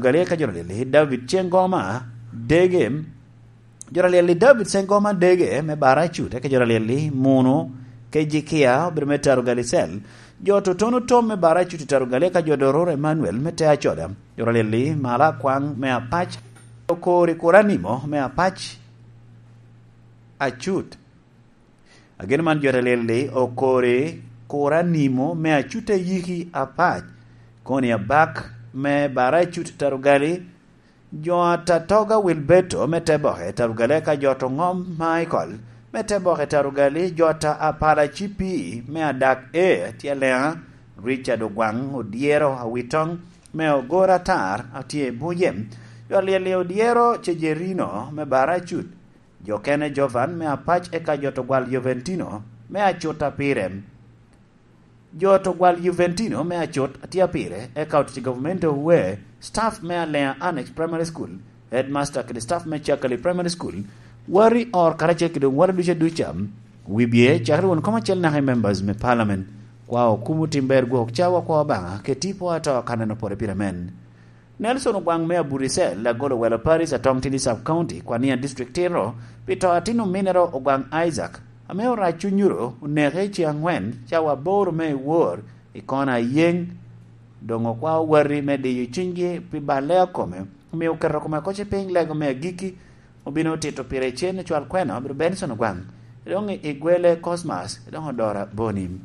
Galia ka jorali David Chengoma dege jorali David Chengoma dege me bara chute ka jorali munu ke jikia brme tarugali sel joto tono tom me bara chute tarugali ka jodoro Emmanuel me te achoda jorali mala kwang me apach okori kuranimo me apach achut again man jorali okori kuranimo me achute yiki apach koni abak me bara chute tarugali Joata toga Wilbeto metebohe tarugale ka joto ngom Michael metebohe tarugali jota apala chipi me adak tielea Richard Ogwang odiero awitong me ogora tar atie buyem yoliele odiero chejerino me barachut jokene Jovan me apach eka joto gwal Juventino me achota pirem joto gwal Juventino me achot atia pire eka uti government we staff me alea annex primary school headmaster kid staff me chakali primary school wari or karache kidong wari ducham wibie chakri won koma chel na members me parliament kwao kumutimber go chawa kwa banga ke tipo ata kaneno pore piramen Nelson Ogwang me Burisel la golo welo Paris atong tili sub county kwa nia district tero pito atino minero Ogwang Isaac ameora chunyuro unerechi angwen chawa bor me wor ikona yeng dongo kwa wari me de yuchingi pi balea kome mi ukero kome koche ping lego me giki obino tito pire chene chwal kwena bro Benson Ogwang dongi igwele Cosmas dongo dora bonim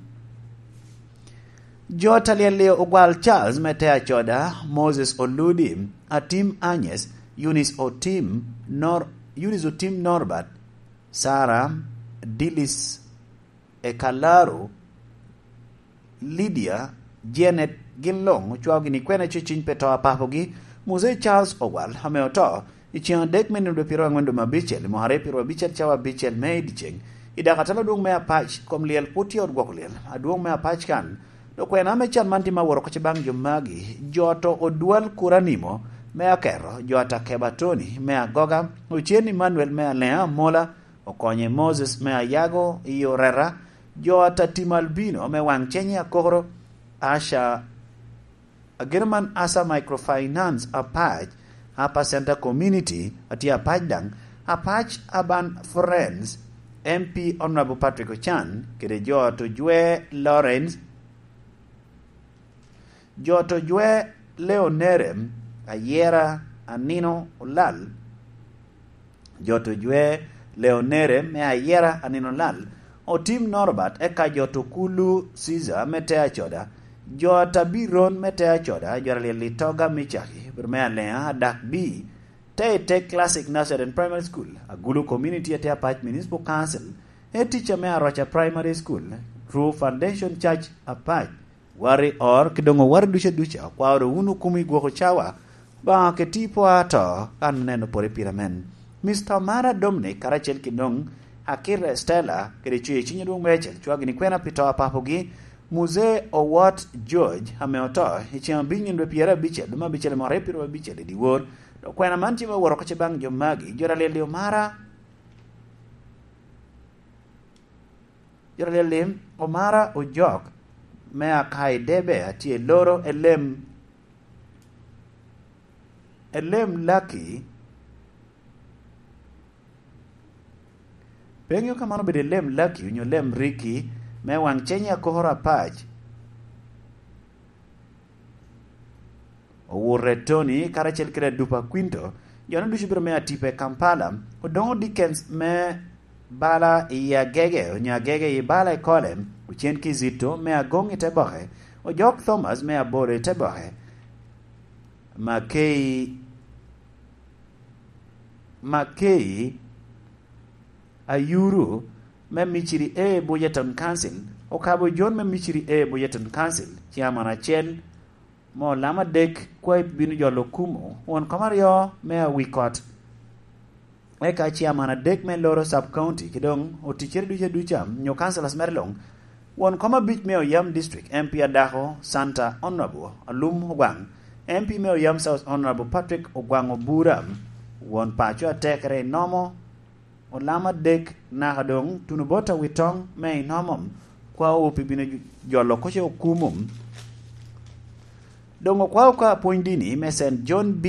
Jota leo Ogwal Charles metea choda Moses Oludi Atim Agnes Eunice Otim Norbert Sarah Dilis Ekalaro Lydia Janet Ginlong chwagi ni kwena chichin peto apapogi Muse Charles Ogwal hameoto ichiang dek menu do piro ngwendo mabichel mohare piro bichel chawa bichel meidicheng idakatalo dung me apach kom liel puti od gokliel aduong me apach kan do kwena me chan manti maworo koche bang jomagi joto odwal kuranimo me akero jota kebatoni me agoga uchieni Manuel me alea mola okonye Moses me ayago iorera jota timalbino me wang chenya koro Asha Agerman Asa Microfinance Apach Apa Center Community ati Apach dang Apach Aban Friends MP Honorable Patrick Ochan kede joto jwe Lawrence joto jwe Leonerem Ayera Anino Olal joto jwe Leonerem me Ayera Anino Lal Otim Norbert eka joto Kulu Caesar metea choda Jota biron metea choda jorali litoga michaki bermea lea dak B Te Classic Nursery and Primary School Agulu Community at Apach Municipal Council teacher mea Rocha Primary School True Foundation Church Apach wari or kidongo wari ducha kwa oro unu kumi gwoko chawa ba ke tipo ato kan neno pore piramen Mr. Mara Dominic karachel kidong Akira Stella kede chuye chinye duong mechel chwagi ni kwena pito apapogi Muse Owat George hameoto ichiang binyin do piera bichel duma bichel more piro bichel di wor do kwena manti ma woro koche bang jomagi jorale leo mara jorale lem Omara Ojok mea kai debe ati loro elem lucky pengyo kamano bede lem lucky unyo lem Ricky me wang chenya kohora pach owurre Tony karachel kire dupa Quinto jona dushibiro me atipe Kampala odongo Dickens me bala iya gege onya gege i bala kolem uchien Kizito me agongi tebohe ojok Thomas me abore tebohe Makei Ayuru me michiri Boyeton Council okabo John me michiri Boyeton Council chairman achel mo lama dek kwa binu jolo kumo won kamario me wikot eka chairman dek me loro sub county kidong oticheri ducha nyo councilors merlong won kama bich me Oyam district MP Adaho Santa Honorable Alum Ogwang MP me Oyam South Honorable Patrick Ogwang Obura won pacho atekre nomo olama dek nakadong tunubota witong me nomom kwa upi bino jolo koche okumum dongo kwa uka poindini me St. John B.